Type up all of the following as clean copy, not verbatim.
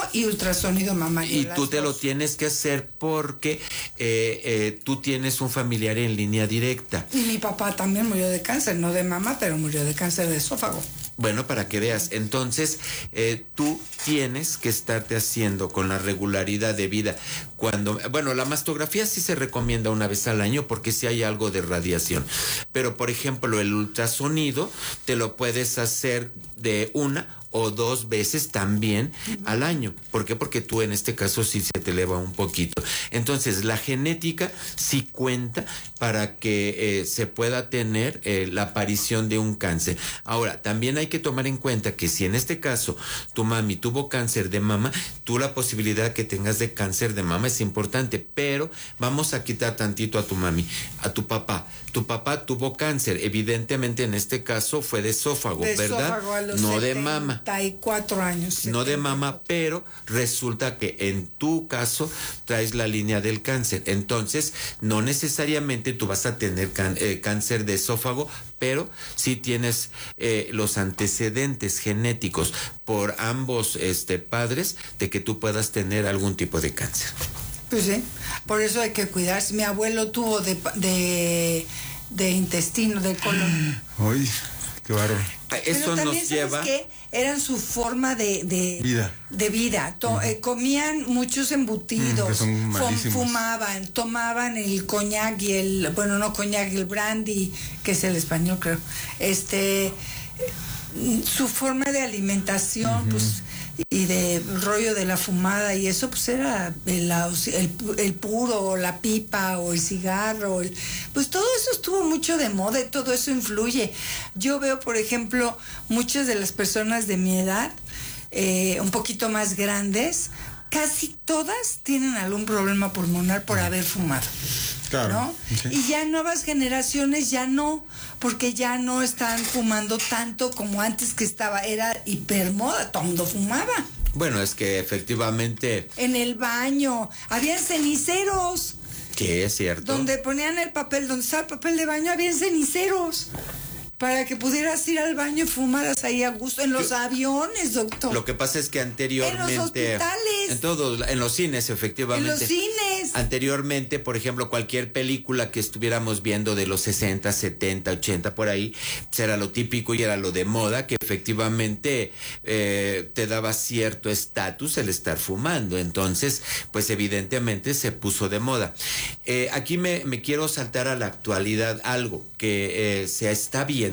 y ultrasonido mamario. Y tú te lo tienes que hacer porque tú tienes un familiar en línea directa. Y mi papá también murió de cáncer, no de mama, pero murió de cáncer de esófago. Bueno, para que veas, entonces tú tienes que estarte haciendo con la regularidad de vida. Bueno, la mastografía sí se recomienda una vez al año porque sí hay algo de radiación. Pero, por ejemplo, el ultrasonido te lo puedes hacer de una o 2 veces también al año. ¿Por qué? Porque tú en este caso sí se te eleva un poquito. Entonces, la genética sí cuenta para que se pueda tener la aparición de un cáncer. Ahora, también hay que tomar en cuenta que si en este caso tu mami tuvo cáncer de mama, tú la posibilidad que tengas de cáncer de mama es importante, pero vamos a quitar tantito a tu mami, a tu papá. Tu papá tuvo cáncer, evidentemente en este caso fue de esófago, ¿verdad? Esófago a los no de mama. 74 años. No de mama, pero resulta que en tu caso traes la línea del cáncer. Entonces, no necesariamente tú vas a tener cáncer de esófago, pero sí tienes los antecedentes genéticos por ambos padres de que tú puedas tener algún tipo de cáncer. Pues sí, por eso hay que cuidarse. Mi abuelo tuvo de intestino, del colon. Ay, qué bárbaro. Eso también, nos lleva... ¿sabes qué? Eran su forma de vida. Comían muchos embutidos, son malísimos. fumaban, tomaban el coñac y el brandy, que es el español, creo. Su forma de alimentación, pues, y de rollo de la fumada y eso, pues era el puro, o la pipa, o el cigarro, pues todo eso estuvo mucho de moda y todo eso influye. Yo veo, por ejemplo, muchas de las personas de mi edad, un poquito más grandes, casi todas tienen algún problema pulmonar por haber fumado. Claro. ¿No? Sí. Y ya nuevas generaciones ya no, porque ya no están fumando tanto como antes, que era hipermoda, todo el mundo fumaba. Bueno, es que efectivamente... En el baño, habían ceniceros. Que es cierto. Donde ponían el papel, donde estaba el papel de baño, habían ceniceros. Para que pudieras ir al baño y fumaras ahí a gusto. En los aviones, doctor. Lo que pasa es que anteriormente... En los hospitales. En los cines, efectivamente. En los cines. Anteriormente, por ejemplo, cualquier película que estuviéramos viendo de los 60, 70, 80, por ahí, pues era lo típico y era lo de moda, que efectivamente te daba cierto estatus el estar fumando. Entonces, pues evidentemente se puso de moda. Aquí me quiero saltar a la actualidad. Algo que se está viendo,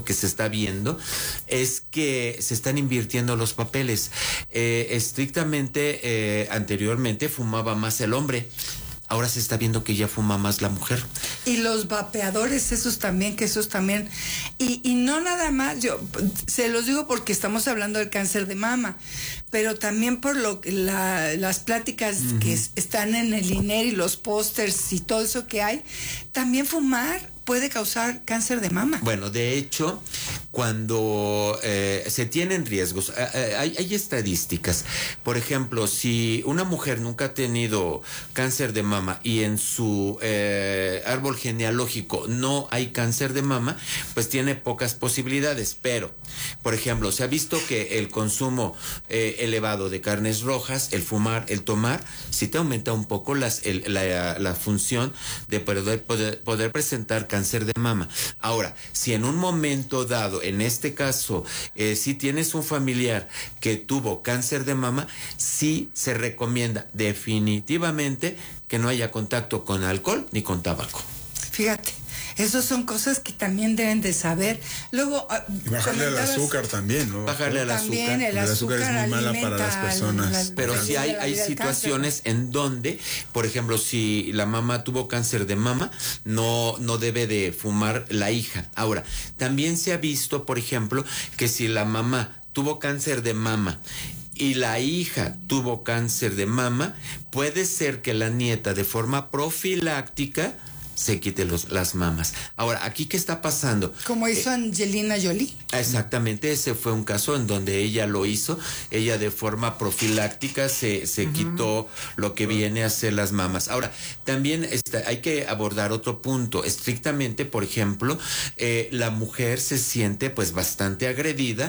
es que se están invirtiendo los papeles. Estrictamente, anteriormente fumaba más el hombre. Ahora se está viendo que ya fuma más la mujer. Y los vapeadores, esos también. Y no nada más, yo se los digo porque estamos hablando del cáncer de mama, pero también por las pláticas que están en el INER y los pósters y todo eso que hay, también fumar puede causar cáncer de mama. Bueno, de hecho, cuando se tienen riesgos, hay estadísticas. Por ejemplo, si una mujer nunca ha tenido cáncer de mama y en su árbol genealógico no hay cáncer de mama, pues tiene pocas posibilidades. Pero, por ejemplo, se ha visto que el consumo elevado de carnes rojas, el fumar, el tomar, sí te aumenta un poco la función de poder presentar cáncer de mama. Ahora, si en un momento dado, en este caso, si tienes un familiar que tuvo cáncer de mama, sí se recomienda definitivamente que no haya contacto con alcohol ni con tabaco. Fíjate, esas son cosas que también deben de saber. Luego, y bajarle al azúcar también, ¿no? Bajarle al azúcar. También el azúcar es muy mala para las personas. Pero sí hay situaciones en donde, por ejemplo, si la mamá tuvo cáncer de mama, no debe de fumar la hija. Ahora, también se ha visto, por ejemplo, que si la mamá tuvo cáncer de mama y la hija tuvo cáncer de mama, puede ser que la nieta, de forma profiláctica, se quite las mamas. Ahora, ¿aquí qué está pasando? Como hizo Angelina Jolie. Exactamente, ese fue un caso en donde ella lo hizo. Ella de forma profiláctica se quitó lo que viene a ser las mamas. Ahora, también hay que abordar otro punto. Estrictamente, por ejemplo, la mujer se siente pues bastante agredida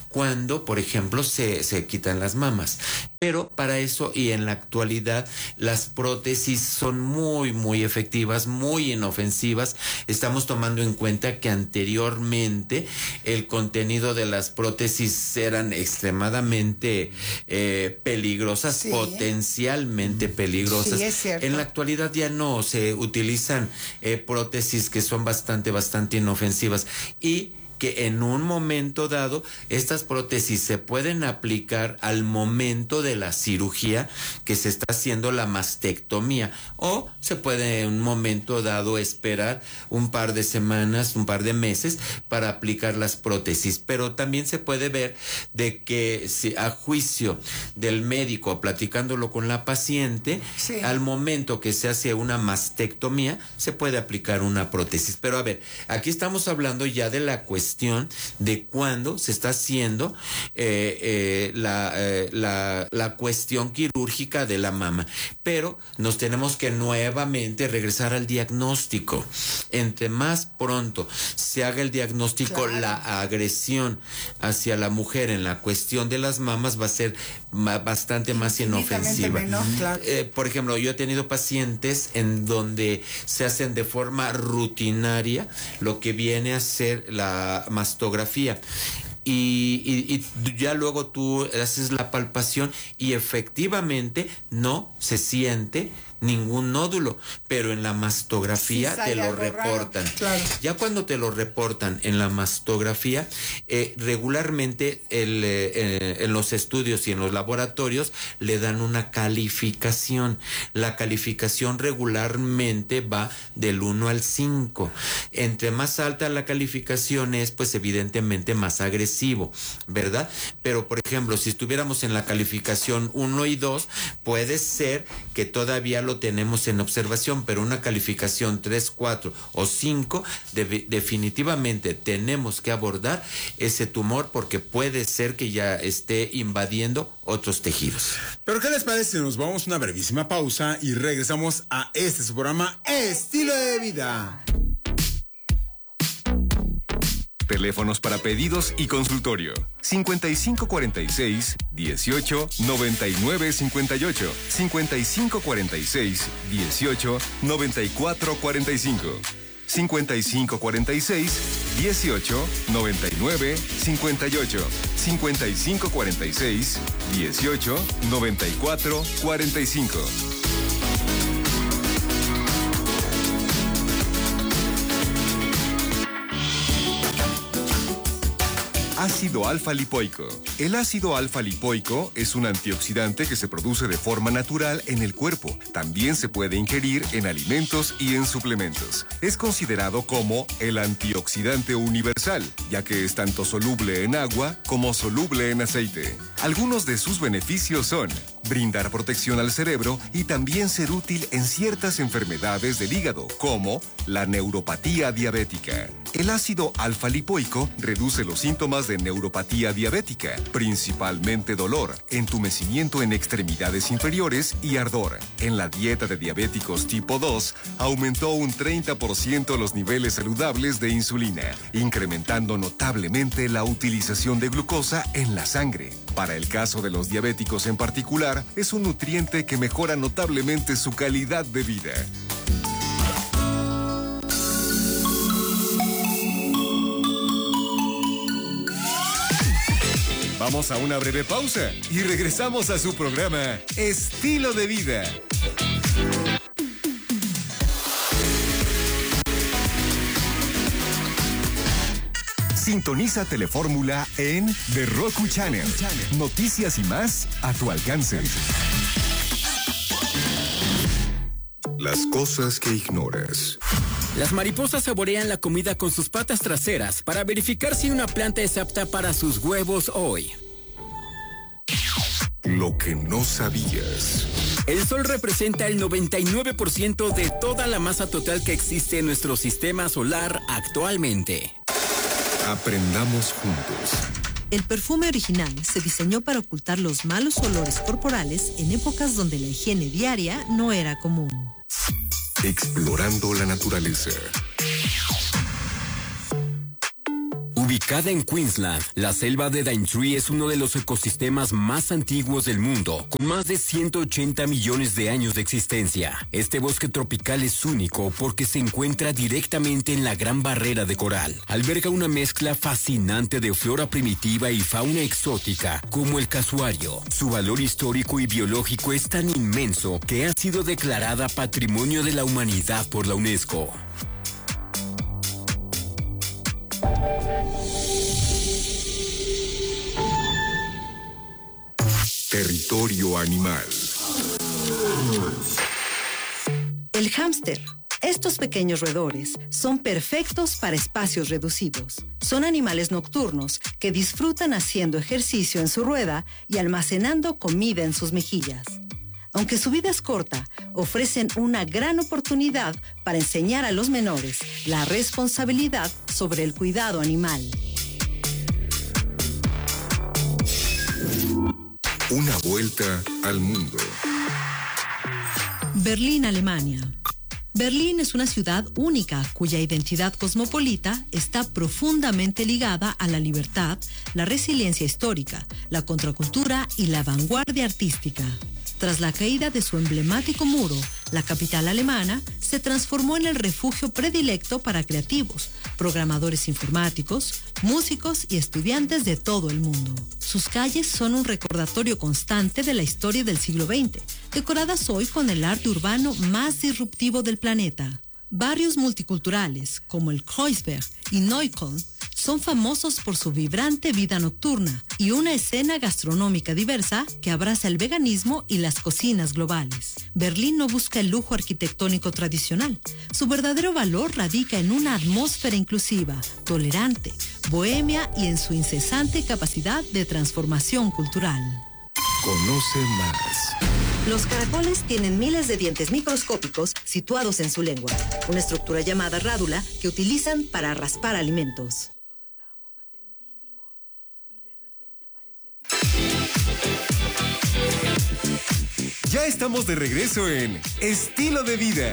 cuando, por ejemplo, se quitan las mamas. Pero para eso, y en la actualidad, las prótesis son muy, muy efectivas, muy inofensivas. Estamos tomando en cuenta que anteriormente el contenido de las prótesis eran extremadamente peligrosas, sí, potencialmente peligrosas. Sí, es cierto. En la actualidad ya no, se utilizan prótesis que son bastante inofensivas, y que en un momento dado estas prótesis se pueden aplicar al momento de la cirugía que se está haciendo, la mastectomía, o se puede en un momento dado esperar un par de semanas, un par de meses para aplicar las prótesis. Pero también se puede ver de que si a juicio del médico, platicándolo con la paciente, sí, al momento que se hace una mastectomía se puede aplicar una prótesis. Pero a ver, aquí estamos hablando ya de la cuestión de cuando se está haciendo la cuestión quirúrgica de la mama. Pero nos tenemos que nuevamente regresar al diagnóstico. Entre más pronto se haga el diagnóstico, claro, la agresión hacia la mujer en la cuestión de las mamas va a ser bastante más inofensiva. Menos, claro. Por ejemplo, yo he tenido pacientes en donde se hacen de forma rutinaria lo que viene a ser la mastografía. Y ya luego tú haces la palpación y efectivamente no se siente ningún nódulo, pero en la mastografía sí te lo reportan. Claro. Ya cuando te lo reportan en la mastografía, regularmente en los estudios y en los laboratorios le dan una calificación. La calificación regularmente va del 1 al 5. Entre más alta la calificación es, pues evidentemente más agresivo, ¿verdad? Pero, por ejemplo, si estuviéramos en la calificación 1 y 2, puede ser que todavía lo tenemos en observación, pero una calificación 3, 4 o 5, definitivamente tenemos que abordar ese tumor porque puede ser que ya esté invadiendo otros tejidos. Pero ¿qué les parece si nos vamos a una brevísima pausa y regresamos a su programa Estilo de Vida? Teléfonos para pedidos y consultorio: 5546-18-9958, 5546-18-9445, 5546-18-9958, 5546-18-9445. Ácido alfa-lipoico. El ácido alfa-lipoico es un antioxidante que se produce de forma natural en el cuerpo. También se puede ingerir en alimentos y en suplementos. Es considerado como el antioxidante universal, ya que es tanto soluble en agua como soluble en aceite. Algunos de sus beneficios son brindar protección al cerebro y también ser útil en ciertas enfermedades del hígado, como la neuropatía diabética. El ácido alfa-lipoico reduce los síntomas de neuropatía diabética, principalmente dolor, entumecimiento en extremidades inferiores y ardor. En la dieta de diabéticos tipo 2, aumentó un 30% los niveles saludables de insulina, incrementando notablemente la utilización de glucosa en la sangre. Para el caso de los diabéticos en particular, es un nutriente que mejora notablemente su calidad de vida. Vamos a una breve pausa y regresamos a su programa Estilo de Vida. Sintoniza Telefórmula en The Roku Channel. Noticias y más a tu alcance. Las cosas que ignoras. Las mariposas saborean la comida con sus patas traseras para verificar si una planta es apta para sus huevos hoy. Lo que no sabías. El Sol representa el 99% de toda la masa total que existe en nuestro sistema solar actualmente. Aprendamos juntos. El perfume original se diseñó para ocultar los malos olores corporales en épocas donde la higiene diaria no era común. Explorando la naturaleza. Ubicada en Queensland, la selva de Daintree es uno de los ecosistemas más antiguos del mundo, con más de 180 millones de años de existencia. Este bosque tropical es único porque se encuentra directamente en la Gran Barrera de Coral. Alberga una mezcla fascinante de flora primitiva y fauna exótica, como el casuario. Su valor histórico y biológico es tan inmenso que ha sido declarada Patrimonio de la Humanidad por la UNESCO. Territorio animal. El hámster. Estos pequeños roedores son perfectos para espacios reducidos. Son animales nocturnos que disfrutan haciendo ejercicio en su rueda y almacenando comida en sus mejillas. Aunque su vida es corta, ofrecen una gran oportunidad para enseñar a los menores la responsabilidad sobre el cuidado animal. Una vuelta al mundo. Berlín, Alemania. Berlín es una ciudad única cuya identidad cosmopolita está profundamente ligada a la libertad, la resiliencia histórica, la contracultura y la vanguardia artística. Tras la caída de su emblemático muro, la capital alemana se transformó en el refugio predilecto para creativos, programadores informáticos, músicos y estudiantes de todo el mundo. Sus calles son un recordatorio constante de la historia del siglo XX, decoradas hoy con el arte urbano más disruptivo del planeta. Barrios multiculturales como el Kreuzberg y Neukölln son famosos por su vibrante vida nocturna y una escena gastronómica diversa que abraza el veganismo y las cocinas globales. Berlín no busca el lujo arquitectónico tradicional. Su verdadero valor radica en una atmósfera inclusiva, tolerante, bohemia y en su incesante capacidad de transformación cultural. Conoce más. Los caracoles tienen miles de dientes microscópicos situados en su lengua, una estructura llamada rádula que utilizan para raspar alimentos. Ya estamos de regreso en Estilo de Vida.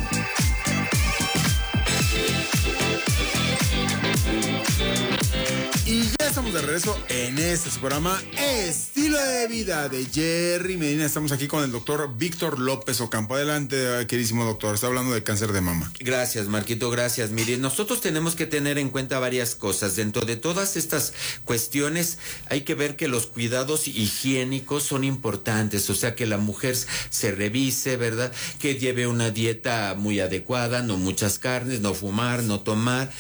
Y ya estamos de regreso en este programa Estilo de Vida de Jerry Medina. Estamos aquí con el doctor Víctor López Ocampo. Adelante, queridísimo doctor. Está hablando de cáncer de mama. Gracias, Marquito, gracias. Mire, nosotros tenemos que tener en cuenta varias cosas. Dentro de todas estas cuestiones hay que ver que los cuidados higiénicos son importantes. O sea, que la mujer se revise, ¿verdad? Que lleve una dieta muy adecuada, no muchas carnes, no fumar, no tomar,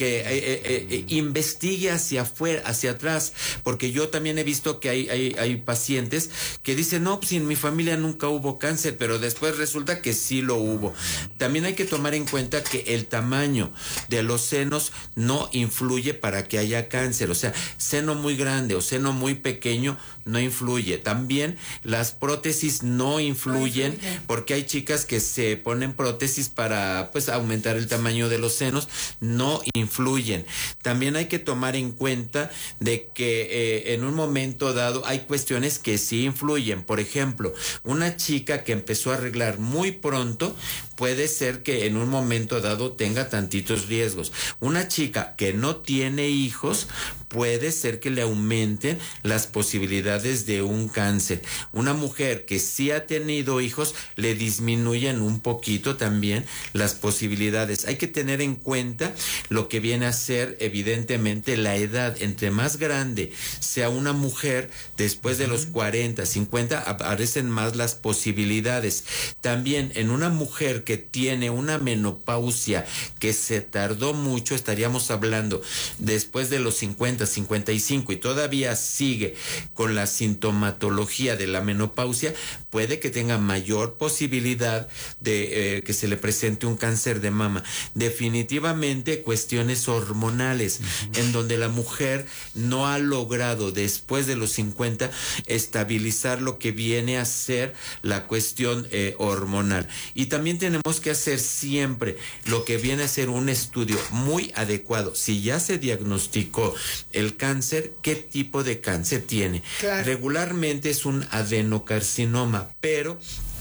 que investigue hacia afuera, hacia atrás, porque yo también he visto que hay pacientes que dicen, no, pues en mi familia nunca hubo cáncer, pero después resulta que sí lo hubo. También hay que tomar en cuenta que el tamaño de los senos no influye para que haya cáncer, o sea, seno muy grande o seno muy pequeño no influye. También las prótesis no influyen, porque hay chicas que se ponen prótesis para pues aumentar el tamaño de los senos, no influyen. También hay que tomar en cuenta de que en un momento dado hay cuestiones que sí influyen. Por ejemplo, una chica que empezó a arreglar muy pronto puede ser que en un momento dado tenga tantitos riesgos. Una chica que no tiene hijos puede ser que le aumenten las posibilidades de un cáncer. Una mujer que sí ha tenido hijos le disminuyen un poquito también las posibilidades. Hay que tener en cuenta lo que viene a ser evidentemente la edad. Entre más grande sea una mujer, después de los 40, 50, aparecen más las posibilidades. También en una mujer que tiene una menopausia que se tardó mucho, estaríamos hablando después de los 50, 55 y todavía sigue con la sintomatología de la menopausia, puede que tenga mayor posibilidad de que se le presente un cáncer de mama. Definitivamente cuestiones hormonales, en donde la mujer no ha logrado después de los 50 estabilizar lo que viene a ser la cuestión hormonal. Y también tenemos que hacer siempre lo que viene a ser un estudio muy adecuado. Si ya se diagnosticó el cáncer, ¿qué tipo de cáncer tiene? Claro. Regularmente es un adenocarcinoma, pero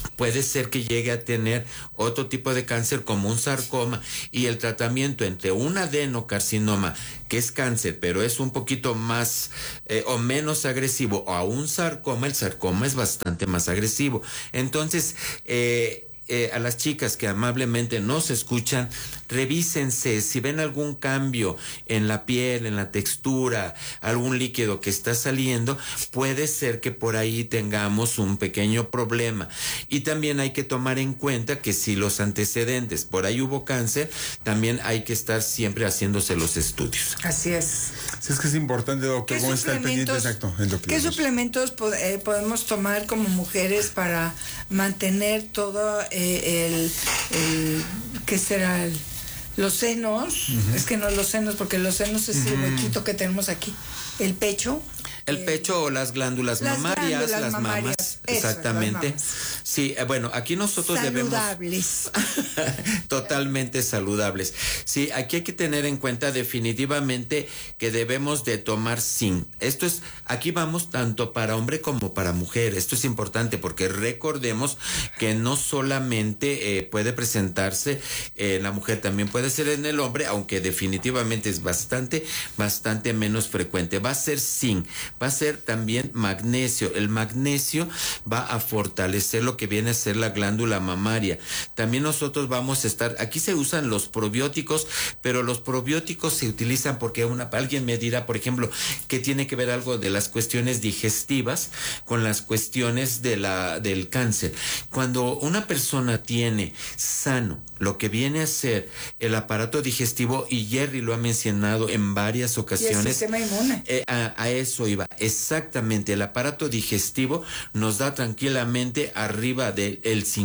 puede ser que llegue a tener otro tipo de cáncer como un sarcoma, y el tratamiento entre un adenocarcinoma, que es cáncer, pero es un poquito más o menos agresivo, o a un sarcoma, el sarcoma es bastante más agresivo. Entonces, a las chicas que amablemente nos escuchan, revísense, si ven algún cambio en la piel, en la textura, algún líquido que está saliendo, puede ser que por ahí tengamos un pequeño problema. Y también hay que tomar en cuenta que si los antecedentes, por ahí hubo cáncer, también hay que estar siempre haciéndose los estudios. Así es. Sí, es que es importante, doctor, cómo está el pendiente exacto. ¿Qué suplementos podemos tomar como mujeres para mantener todo ¿qué será? Los senos, es que no los senos, porque los senos es el huequito que tenemos aquí, el pecho. El pecho o las glándulas mamarias, las mamas, exactamente. Las mamas. Sí, bueno, aquí nosotros saludables. Totalmente saludables. Sí, aquí hay que tener en cuenta definitivamente que debemos de tomar zinc. Esto es, aquí vamos tanto para hombre como para mujer. Esto es importante porque recordemos que no solamente puede presentarse en la mujer, también puede ser en el hombre, aunque definitivamente es bastante menos frecuente. Va a ser zinc. Va a ser también magnesio. El magnesio va a fortalecer lo que viene a ser la glándula mamaria. También nosotros vamos a estar, aquí se usan los probióticos, pero los probióticos se utilizan porque alguien me dirá, por ejemplo, que tiene que ver algo de las cuestiones digestivas con las cuestiones del cáncer. Cuando una persona tiene sano lo que viene a ser el aparato digestivo, y Jerry lo ha mencionado en varias ocasiones. Y el sistema inmune. A eso iba. Exactamente, el aparato digestivo nos da tranquilamente arriba del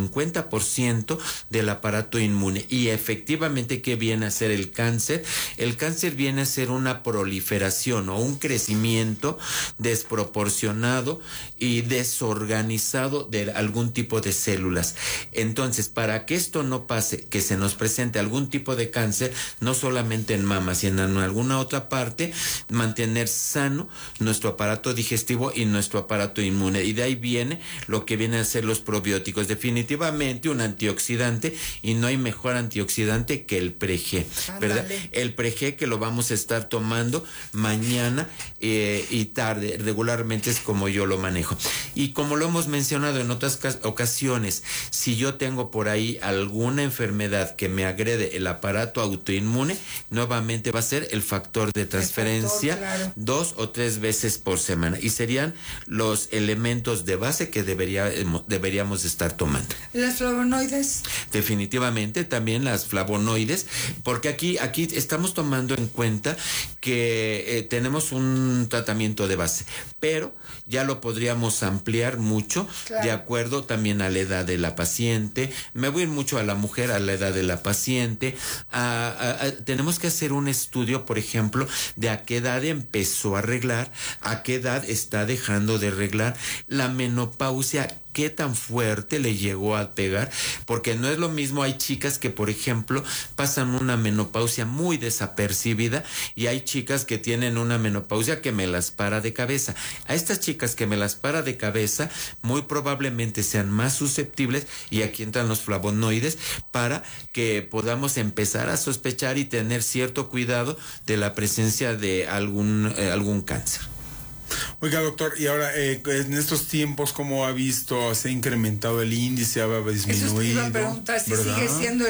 50% del aparato inmune. Y efectivamente, ¿qué viene a ser el cáncer? El cáncer viene a ser una proliferación o un crecimiento desproporcionado y desorganizado de algún tipo de células. Entonces, para que esto no pase, que se nos presente algún tipo de cáncer, no solamente en mama, sino en alguna otra parte, mantener sano nuestro aparato digestivo y nuestro aparato inmune. Y de ahí viene lo que vienen a ser los probióticos. Definitivamente un antioxidante, y no hay mejor antioxidante que el Pre-G, ¿verdad? El Pre-G, que lo vamos a estar tomando mañana y tarde. Regularmente es como yo lo manejo. Y como lo hemos mencionado en otras ocasiones, si yo tengo por ahí alguna enfermedad que me agrede el aparato autoinmune, nuevamente va a ser el factor de transferencia, claro, 2 o 3 veces por semana, y serían los elementos de base que deberíamos estar tomando. ¿Las flavonoides? Definitivamente también las flavonoides, porque aquí estamos tomando en cuenta que tenemos un tratamiento de base, pero ya lo podríamos ampliar mucho, claro, de acuerdo también a la edad de la paciente. Me voy a ir mucho a la mujer, a la edad de la paciente. Tenemos que hacer un estudio, por ejemplo, de a qué edad empezó a arreglar, a qué edad está dejando de arreglar, la menopausia, qué tan fuerte le llegó a pegar, porque no es lo mismo. Hay chicas que, por ejemplo, pasan una menopausia muy desapercibida, y hay chicas que tienen una menopausia que me las para de cabeza. A estas chicas que me las para de cabeza, muy probablemente sean más susceptibles, y aquí entran los flavonoides, para que podamos empezar a sospechar y tener cierto cuidado de la presencia de algún cáncer. Oiga, doctor, y ahora en estos tiempos, ¿cómo ha visto? ¿Se ha incrementado el índice? ¿Ha disminuido? Eso te iba a preguntar, si sigue siendo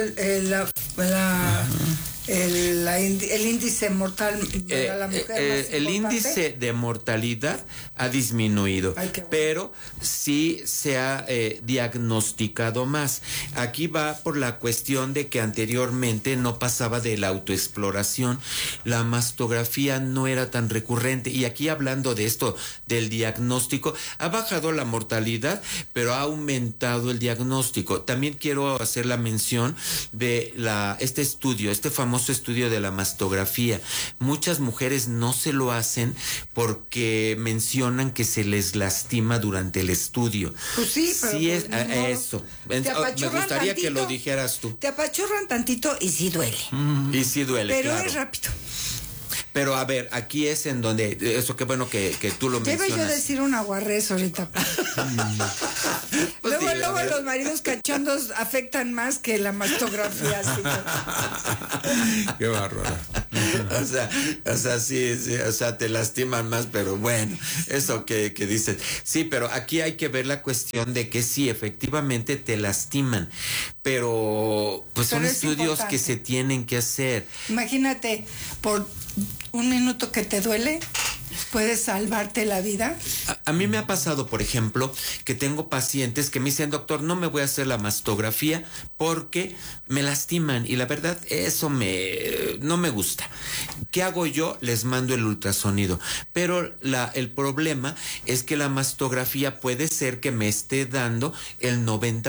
el índice mortal para la mujer el índice de mortalidad ha disminuido, pero sí se ha diagnosticado más. Aquí va por la cuestión de que anteriormente no pasaba de la autoexploración, la mastografía no era tan recurrente, y aquí, hablando de esto del diagnóstico, ha bajado la mortalidad, pero ha aumentado el diagnóstico. También quiero hacer la mención de este famoso estudio de la mastografía. Muchas mujeres no se lo hacen porque mencionan que se les lastima durante el estudio. Pues sí, pero sí es eso. Me gustaría tantito, que lo dijeras tú. Te apachurran tantito y sí duele. Y sí duele, pero claro. Es rápido. Pero a ver, aquí es en donde, eso qué bueno que tú lo mencionas. Debe yo decir un aguarrés ahorita. Pues Luego los maridos cachondos afectan más que la mastografía. Qué bárbaro. O sea, sí, o sea, te lastiman más, pero bueno, eso que dices. Sí, pero aquí hay que ver la cuestión de que sí, efectivamente te lastiman, pero pues son estudios importante que se tienen que hacer. Imagínate, por un minuto que te duele, ¿puedes salvarte la vida? A mí me ha pasado, por ejemplo, que tengo pacientes que me dicen, doctor, no me voy a hacer la mastografía porque me lastiman y la verdad eso no me gusta. ¿Qué hago yo? Les mando el ultrasonido. Pero el problema es que la mastografía puede ser que me esté dando el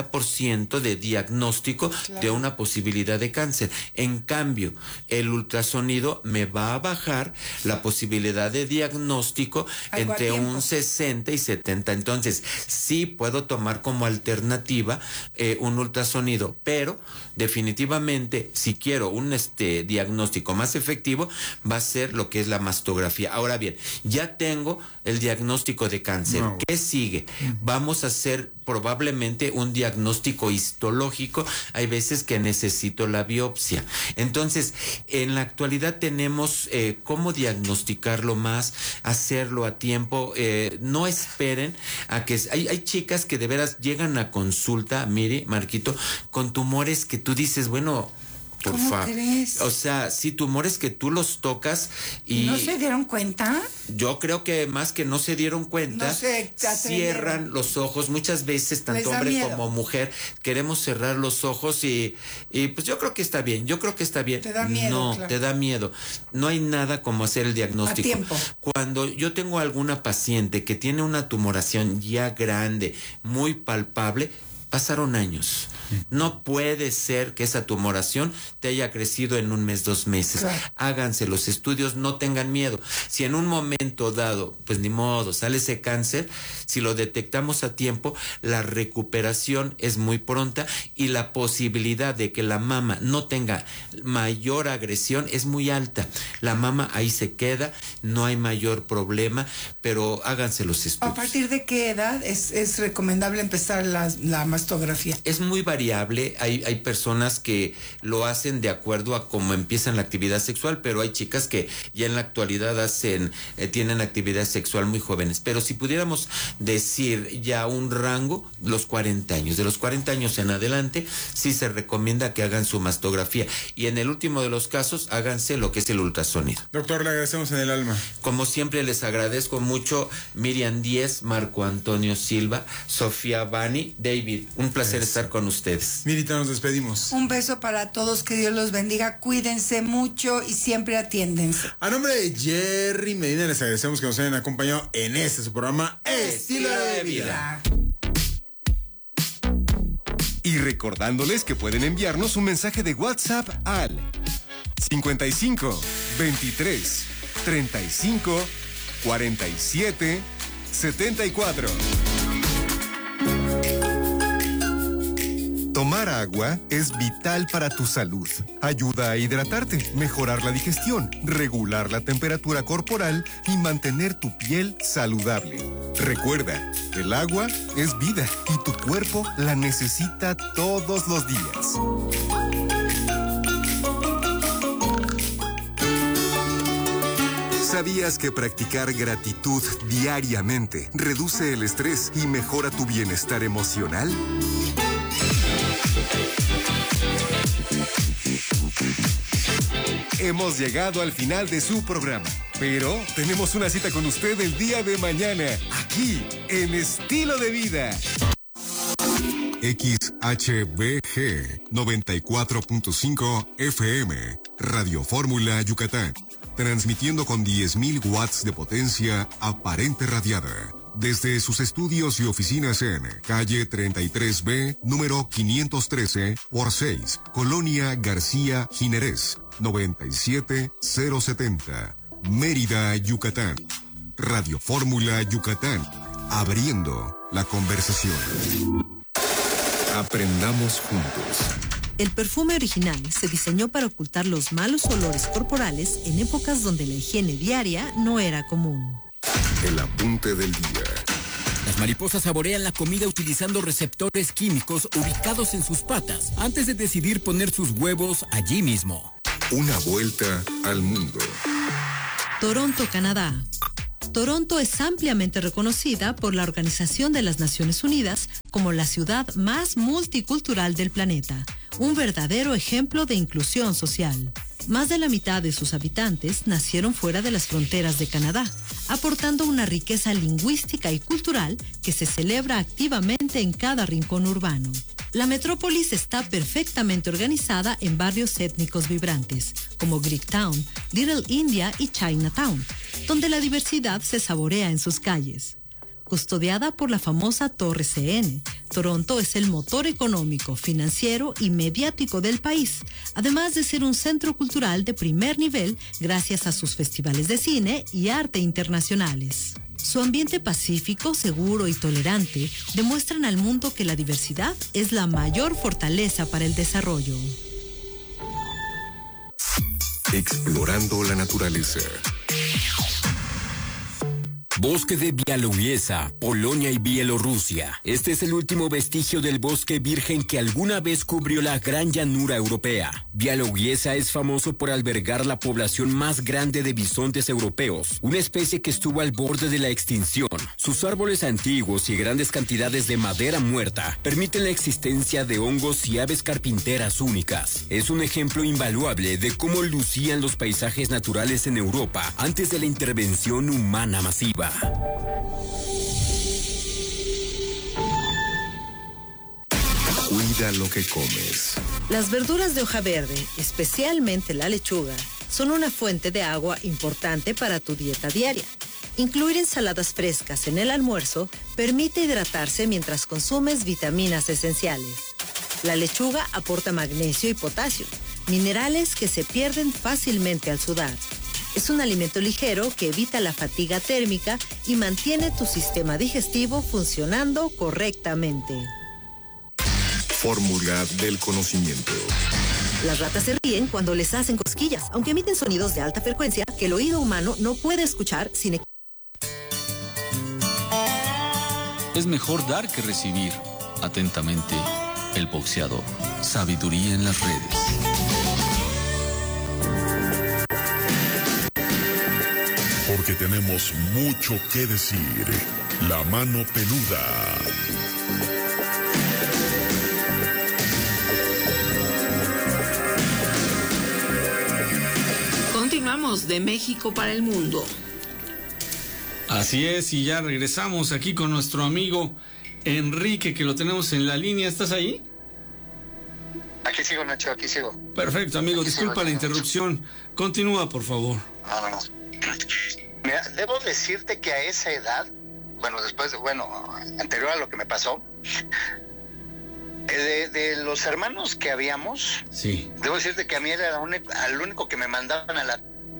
90% de diagnóstico de una posibilidad de cáncer. En cambio, el ultrasonido me va a bajar la posibilidad de diagnóstico entre un 60 y 70. Entonces, sí puedo tomar como alternativa un ultrasonido, pero definitivamente si quiero un diagnóstico más efectivo va a ser lo que es la mastografía. Ahora bien, ya tengo el diagnóstico de cáncer. ¿Qué sigue? Vamos a hacer probablemente un diagnóstico histológico. Hay veces que necesito la biopsia. Entonces, en la actualidad tenemos cómo diagnosticarlo más, hacerlo a tiempo. No esperen a que... Hay chicas que de veras llegan a consulta, Miri, Marquito, con tumores que tú dices, bueno... ¿Cómo crees? O sea, sí, tumores que tú los tocas y... ¿No se dieron cuenta? Yo creo que más que no se dieron cuenta, no se cierran los ojos. Muchas veces, tanto hombre como mujer, queremos cerrar los ojos y pues yo creo que está bien, ¿Te da miedo? No, claro. te da miedo. No hay nada como hacer el diagnóstico. A tiempo. Cuando yo tengo alguna paciente que tiene una tumoración ya grande, muy palpable, pasaron años. No puede ser que esa tumoración te haya crecido en un mes, 2 meses. Claro. Háganse los estudios, no tengan miedo. Si en un momento dado, pues ni modo, sale ese cáncer, si lo detectamos a tiempo, la recuperación es muy pronta y la posibilidad de que la mama no tenga mayor agresión es muy alta. La mama ahí se queda, no hay mayor problema, pero háganse los estudios. ¿A partir de qué edad es recomendable empezar la mastografía? Es muy variable. Hay personas que lo hacen de acuerdo a cómo empiezan la actividad sexual, pero hay chicas que ya en la actualidad tienen actividad sexual muy jóvenes. Pero si pudiéramos decir ya un rango, los 40 años. De los 40 años en adelante, sí se recomienda que hagan su mastografía. Y en el último de los casos, háganse lo que es el ultrasonido. Doctor, le agradecemos en el alma. Como siempre, les agradezco mucho Miriam Díez, Marco Antonio Silva, Sofía Bani, David. Un placer estar con ustedes. Mirita, nos despedimos. Un beso para todos, que Dios los bendiga, cuídense mucho y siempre atiéndense. A nombre de Jerry Medina les agradecemos que nos hayan acompañado en su programa Estilo de Vida. Y recordándoles que pueden enviarnos un mensaje de WhatsApp al 55 23 35 47 74. Tomar agua es vital para tu salud. Ayuda a hidratarte, mejorar la digestión, regular la temperatura corporal y mantener tu piel saludable. Recuerda, el agua es vida y tu cuerpo la necesita todos los días. ¿Sabías que practicar gratitud diariamente reduce el estrés y mejora tu bienestar emocional? Hemos llegado al final de su programa, pero tenemos una cita con usted el día de mañana, aquí en Estilo de Vida. XHBG 94.5 FM, Radio Fórmula Yucatán, transmitiendo con 10.000 watts de potencia aparente radiada. Desde sus estudios y oficinas en calle 33B, número 513 por 6, Colonia García Jiménez, 97070, Mérida, Yucatán. Radio Fórmula Yucatán, abriendo la conversación. Aprendamos juntos. El perfume original se diseñó para ocultar los malos olores corporales en épocas donde la higiene diaria no era común. El apunte del día. La Las mariposas saborean la comida utilizando receptores químicos ubicados en sus patas antes de decidir poner sus huevos allí mismo. Una vuelta al mundo. Toronto, Canadá. Toronto es ampliamente reconocida por la Organización de las Naciones Unidas como la ciudad más multicultural del planeta, un verdadero ejemplo de inclusión social. Más de la mitad de sus habitantes nacieron fuera de las fronteras de Canadá, aportando una riqueza lingüística y cultural que se celebra activamente en cada rincón urbano. La metrópolis está perfectamente organizada en barrios étnicos vibrantes, como Greektown, Little India y Chinatown, donde la diversidad se saborea en sus calles. Custodiada por la famosa Torre CN, Toronto es el motor económico, financiero y mediático del país, además de ser un centro cultural de primer nivel gracias a sus festivales de cine y arte internacionales. Su ambiente pacífico, seguro y tolerante demuestran al mundo que la diversidad es la mayor fortaleza para el desarrollo. Explorando la naturaleza. Bosque de Białowieża, Polonia y Bielorrusia. Este es el último vestigio del bosque virgen que alguna vez cubrió la gran llanura europea. Białowieża es famoso por albergar la población más grande de bisontes europeos, una especie que estuvo al borde de la extinción. Sus árboles antiguos y grandes cantidades de madera muerta permiten la existencia de hongos y aves carpinteras únicas. Es un ejemplo invaluable de cómo lucían los paisajes naturales en Europa antes de la intervención humana masiva. Cuida lo que comes. Las verduras de hoja verde, especialmente la lechuga, son una fuente de agua importante para tu dieta diaria. Incluir ensaladas frescas en el almuerzo permite hidratarse mientras consumes vitaminas esenciales. La lechuga aporta magnesio y potasio, minerales que se pierden fácilmente al sudar. Es un alimento ligero que evita la fatiga térmica y mantiene tu sistema digestivo funcionando correctamente. Fórmula del conocimiento. Las ratas se ríen cuando les hacen cosquillas, aunque emiten sonidos de alta frecuencia que el oído humano no puede escuchar sin... Es mejor dar que recibir. Atentamente, el boxeador. Sabiduría en las redes. Porque tenemos mucho que decir. La mano peluda. Continuamos de México para el mundo. Así es, y ya regresamos aquí con nuestro amigo Enrique, que lo tenemos en la línea. ¿Estás ahí? Aquí sigo, Nacho, aquí sigo. Perfecto, amigo, disculpa la interrupción. Continúa, por favor. No. Mira, debo decirte que a esa edad, anterior a lo que me pasó, de los hermanos que habíamos, sí, debo decirte que a mí era al único que me mandaban a la...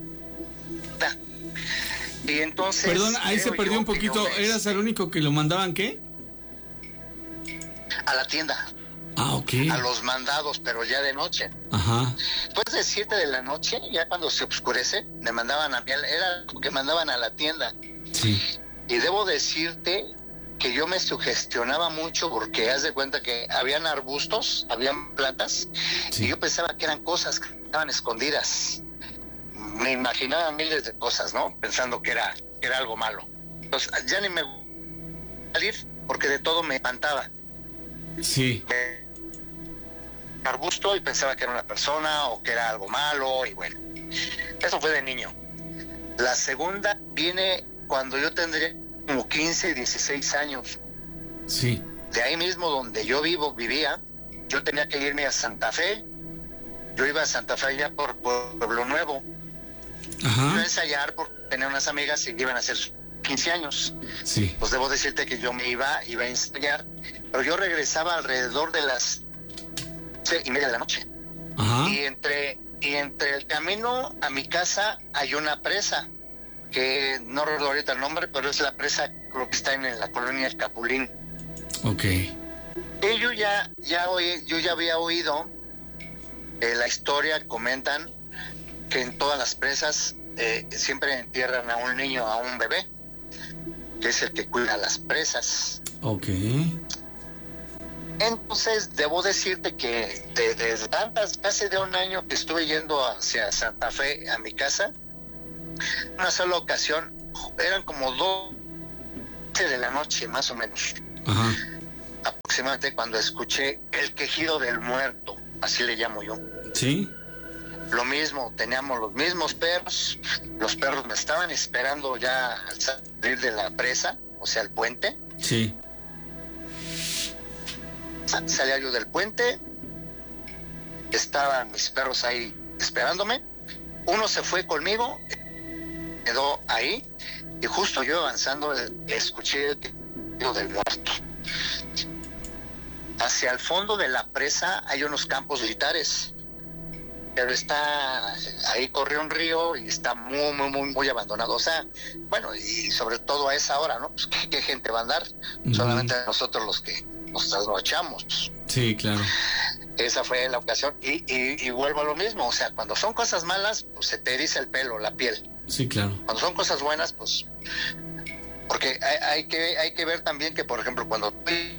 Y entonces... Perdón, ahí se perdió un poquito. ¿Eras el único que lo mandaban qué? A la tienda. Ah, ok. A los mandados, pero ya de noche. Ajá. Después de 7 de la noche, ya cuando se oscurece, me mandaban a mí, era como que mandaban a la tienda. Sí. Y debo decirte que yo me sugestionaba mucho porque haz de cuenta que habían arbustos, habían plantas, sí, y yo pensaba que eran cosas que estaban escondidas. Me imaginaba miles de cosas, ¿no? Pensando que era algo malo. Entonces, ya ni me salir porque de todo me espantaba. Sí. Arbusto y pensaba que era una persona o que era algo malo, y bueno, eso fue de niño. La segunda viene cuando yo tendría como 15, 16 años. Sí. De ahí mismo donde yo vivía, yo tenía que irme a Santa Fe. Yo iba a Santa Fe ya por Pueblo Nuevo. Ajá. Iba a ensayar porque tenía unas amigas y iban a hacer 15 años. Sí. Pues debo decirte que yo me iba a ensayar, pero yo regresaba alrededor de las 6:30 de la noche. Ajá. Y entre el camino a mi casa hay una presa, que no recuerdo ahorita el nombre, pero es la presa, creo que está en la colonia El Capulín. Ok. Y yo ya había oído la historia, comentan que en todas las presas siempre entierran a un niño, a un bebé, que es el que cuida las presas. Ok. Entonces, debo decirte que desde casi de un año que estuve yendo hacia Santa Fe a mi casa, una sola ocasión, eran como 12 de la noche, más o menos. Ajá. Aproximadamente cuando escuché el quejido del muerto, así le llamo yo. Sí. Lo mismo, teníamos los mismos perros, los perros me estaban esperando ya al salir de la presa, o sea, el puente. Sí. Salía yo del puente, estaban mis perros ahí esperándome, uno se fue conmigo, quedó ahí, y justo yo avanzando escuché el quejido del muerto. Hacia el fondo de la presa hay unos campos militares, pero ahí corre un río y está muy abandonado. O sea, bueno, y sobre todo a esa hora, ¿no? Pues, ¿qué gente va a andar? Solamente nosotros los que nos trasnochamos. Sí, claro. Esa fue la ocasión. Y vuelvo a lo mismo. O sea, cuando son cosas malas, pues se te eriza el pelo, la piel. Sí, claro. Cuando son cosas buenas, pues... Porque hay que ver también que, por ejemplo, cuando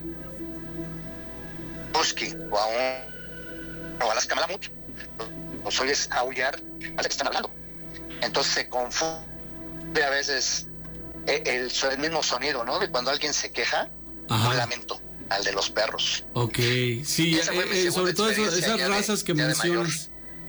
husky o a las malamut, los oyes aullar a que están hablando. Entonces se confunde a veces el mismo sonido, ¿no? De cuando alguien se queja, un lamento, al de los perros. Ok, sí, sobre todo esas razas que mencionas.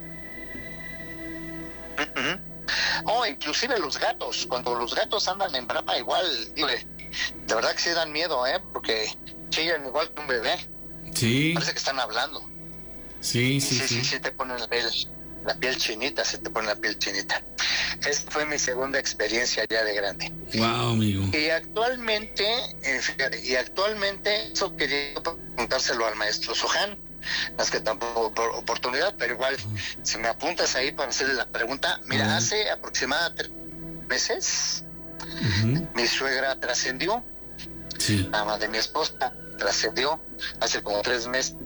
Inclusive los gatos, cuando los gatos andan en brama igual, de verdad que sí dan miedo, porque chillan igual que un bebé. Sí. Parece que están hablando. Sí. Sí, te ponen la piel chinita, se te pone la piel chinita. Esa fue mi segunda experiencia ya de grande. Wow, amigo. Y actualmente, eso quería preguntárselo al maestro Sohan, más que tampoco por oportunidad, pero igual, si me apuntas ahí para hacerle la pregunta, mira, hace aproximadamente 3 meses, mi suegra trascendió, la mamá de mi esposa trascendió, hace como 3 meses.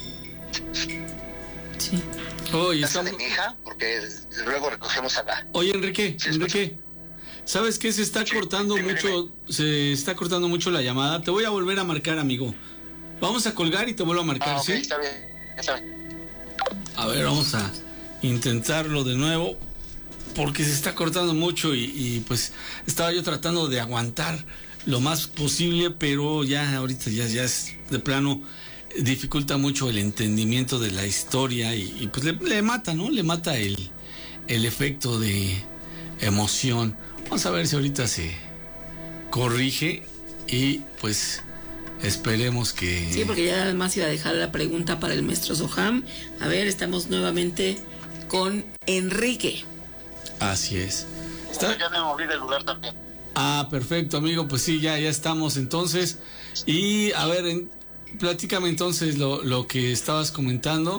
Sí. Casa de mi hija, porque luego recogemos a la... Oye, Enrique, ¿sabes qué? Se está cortando mucho la llamada. Te voy a volver a marcar, amigo. Vamos a colgar y te vuelvo a marcar, ¿sí? Está bien. A ver, vamos a intentarlo de nuevo, porque se está cortando mucho y pues estaba yo tratando de aguantar lo más posible, pero ya ahorita ya es de plano, dificulta mucho el entendimiento de la historia y pues le mata, ¿no? Le mata el efecto de emoción. Vamos a ver si ahorita se corrige y pues esperemos que... Sí, porque ya además iba a dejar la pregunta para el maestro Soham. A ver, estamos nuevamente con Enrique. Así es. Ya me moví del lugar también. Ah, perfecto, amigo. Pues sí, ya estamos entonces. Y a ver, platícame entonces lo que estabas comentando.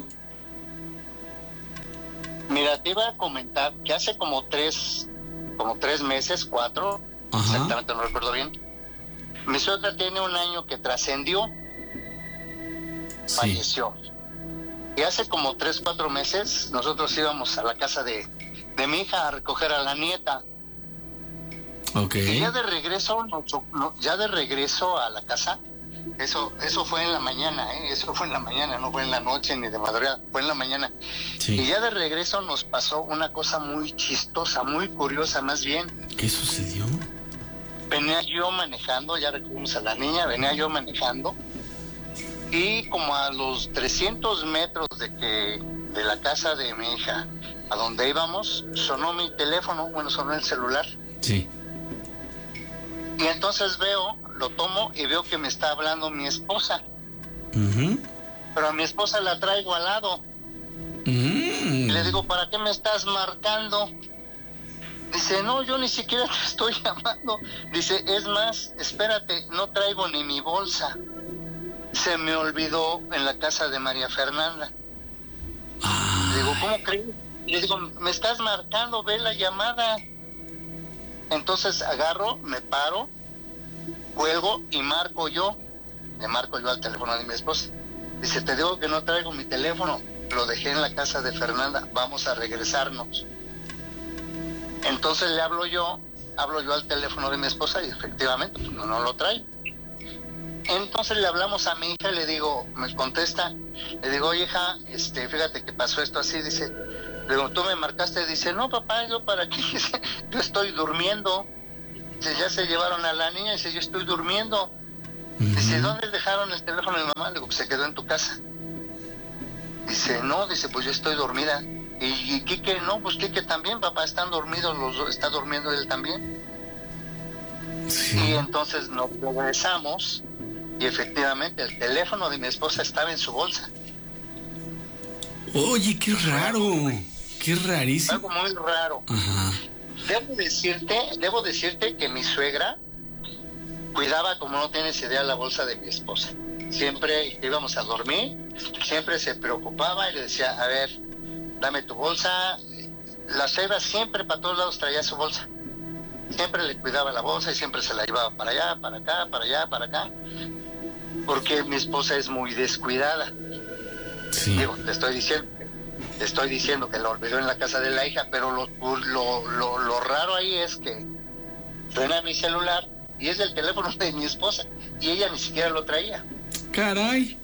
Mira, te iba a comentar que hace como 3 meses, 4, exactamente no recuerdo bien, mi suegra tiene 1 año que trascendió, falleció. Y hace como 3, 4 meses nosotros íbamos a la casa de mi hija a recoger a la nieta. Okay. Y ya de regreso a la casa, eso fue en la mañana, eso fue en la mañana, no fue en la noche ni de madrugada, fue en la mañana. Sí. Y ya de regreso nos pasó una cosa muy chistosa, muy curiosa más bien. ¿Qué sucedió? Venía yo manejando, ya recogimos a la niña, venía yo manejando y como a los 300 metros de la casa de mi hija, a donde íbamos, sonó mi teléfono, sonó el celular. Sí. Y entonces lo tomo y veo que me está hablando mi esposa. Pero a mi esposa la traigo al lado. Y le digo, ¿para qué me estás marcando? Dice, no, yo ni siquiera te estoy llamando. Dice, es más, espérate, no traigo ni mi bolsa. Se me olvidó en la casa de María Fernanda. Le digo, ¿cómo crees? Le digo, me estás marcando, ve la llamada. Entonces agarro, me paro, cuelgo y marco yo. Le marco yo al teléfono de mi esposa. Dice, te digo que no traigo mi teléfono, lo dejé en la casa de Fernanda, vamos a regresarnos. Entonces le hablo yo hablo yo al teléfono de mi esposa y efectivamente pues, no lo trae. Entonces le hablamos a mi hija y le digo, me contesta, le digo, oye hija, fíjate que pasó esto así, dice, le digo, tú me marcaste, dice, no papá, yo para qué, dice, yo estoy durmiendo, dice, ya se llevaron a la niña, dice, yo estoy durmiendo, dice, ¿dónde dejaron el teléfono de mi mamá? Le digo, pues se quedó en tu casa. Dice, no, dice, pues yo estoy dormida. Y Quique, no, pues Quique también, papá, están dormidos los dos, está durmiendo él también. Sí. Y entonces nos regresamos y efectivamente el teléfono de mi esposa estaba en su bolsa. Oye, qué raro, qué rarísimo. Algo muy raro. Ajá. Debo decirte que mi suegra cuidaba, como no tienes idea, la bolsa de mi esposa. Siempre íbamos a dormir, siempre se preocupaba y le decía, a ver, dame tu bolsa. La suegra siempre para todos lados traía su bolsa. Siempre le cuidaba la bolsa y siempre se la llevaba para allá, para acá, para allá, para acá. Porque mi esposa es muy descuidada. Sí. Digo, te estoy diciendo que lo olvidó en la casa de la hija, pero lo raro ahí es que suena mi celular y es el teléfono de mi esposa y ella ni siquiera lo traía. Caray.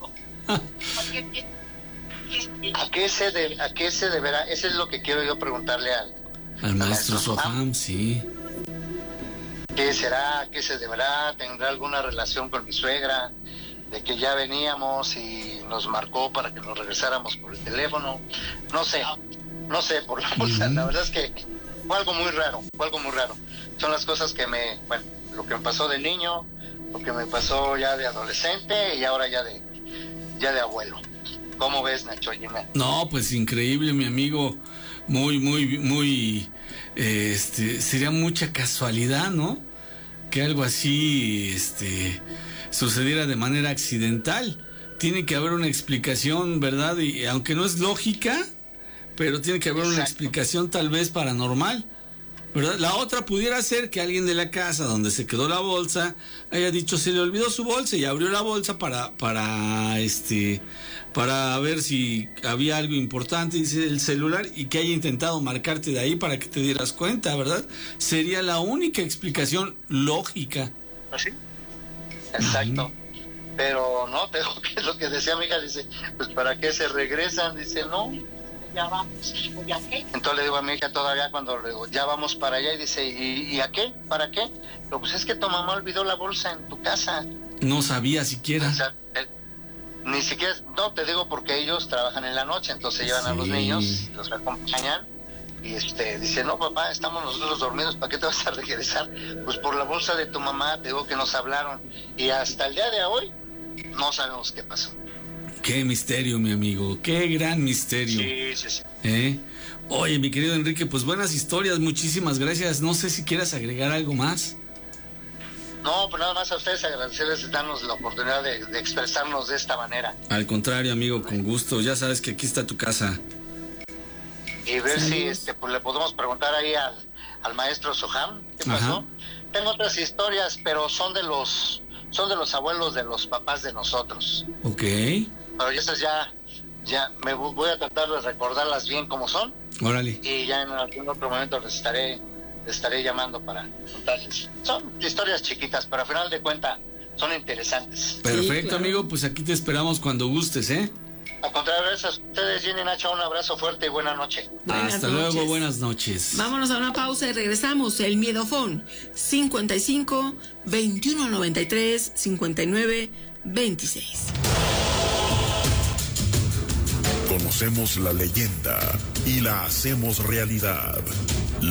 ¿A qué se deberá? Eso es lo que quiero yo preguntarle al maestro Soham, sí. ¿Qué será? ¿A qué se deberá? ¿Tendrá alguna relación con mi suegra? De que ya veníamos y nos marcó para que nos regresáramos por el teléfono. No sé por la bolsa. La verdad es que fue algo muy raro. Son las cosas que lo que me pasó de niño, lo que me pasó ya de adolescente y ahora ya de abuelo. ¿Cómo ves, Nacho? No, pues increíble, mi amigo. Muy, sería mucha casualidad, ¿no? Que algo así, sucediera de manera accidental. Tiene que haber una explicación, ¿verdad? Y aunque no es lógica, pero tiene que haber una explicación tal vez paranormal, ¿verdad? La otra pudiera ser que alguien de la casa donde se quedó la bolsa haya dicho, se le olvidó su bolsa y abrió la bolsa para ver si había algo importante, dice el celular, y que haya intentado marcarte de ahí para que te dieras cuenta, ¿verdad? Sería la única explicación lógica. ¿Sí? Exacto. Pero no, te digo que es lo que decía mi hija, dice, pues ¿para qué se regresan? Dice, no, ya vamos, ¿ya qué? Entonces le digo a mi hija todavía cuando le digo, ya vamos para allá, y dice, ¿y a qué? ¿Para qué? Pero pues es que tu mamá olvidó la bolsa en tu casa. No sabía siquiera. O sea, ni siquiera, no, te digo porque ellos trabajan en la noche, entonces llevan a los niños, los acompañan, y dice, no papá, estamos nosotros dormidos, ¿para qué te vas a regresar? Pues por la bolsa de tu mamá, te digo que nos hablaron, y hasta el día de hoy, no sabemos qué pasó. Qué misterio, mi amigo, qué gran misterio. Sí. Oye, mi querido Enrique, pues buenas historias, muchísimas gracias. No sé si quieras agregar algo más. No, pues nada más a ustedes agradecerles darnos la oportunidad de expresarnos de esta manera. Al contrario, amigo, con gusto. Ya sabes que aquí está tu casa. Y ver si pues le podemos preguntar ahí al maestro Soham qué pasó. Ajá. Tengo otras historias, pero son de los abuelos de los papás de nosotros. Ok. Pero esas ya me voy a tratar de recordarlas bien como son. Órale. Y ya en algún otro momento les estaré llamando para contarles. Son historias chiquitas, pero al final de cuentas son interesantes. Perfecto, sí, claro. Amigo, pues aquí te esperamos cuando gustes, ¿eh? Al contrario, gracias a ustedes, Jenny, Nacho, un abrazo fuerte y buena noche. Hasta luego, buenas noches. Vámonos a una pausa y regresamos. El Miedofón, 55 21 93 59 26. Conocemos la leyenda y la hacemos realidad.